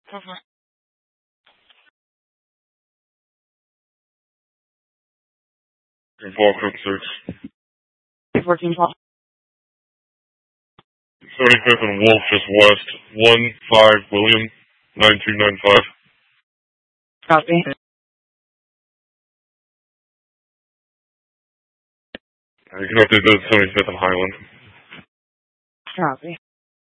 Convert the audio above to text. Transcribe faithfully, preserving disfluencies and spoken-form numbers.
Mm-hmm. Ball Cook six. fourteen twelve. seventy-fifth and Wolf just west. one five William, nine two nine five. Copy. You can update that seventy-fifth and Highland. Copy.